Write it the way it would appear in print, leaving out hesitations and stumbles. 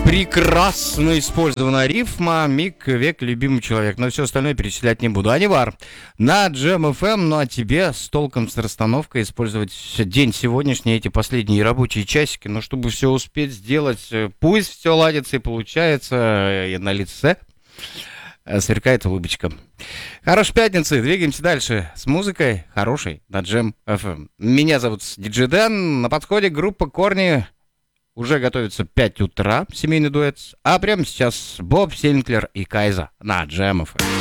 Прекрасно использована рифма, миг, век, любимый человек. Но все остальное перечислять не буду. Анивар на Jam FM, ну а тебе с толком, с расстановкой использовать день сегодняшний, эти последние рабочие часики, но чтобы все успеть сделать, пусть все ладится и получается, и на лице сверкает улыбочка. Хорошей пятницы, двигаемся дальше с музыкой хорошей на Jam FM. Меня зовут Диджей Дэн, на подходе группа Корни. Уже готовится 5 утра, семейный дуэт. А прямо сейчас Боб Синклер и Кайза на Jam FM.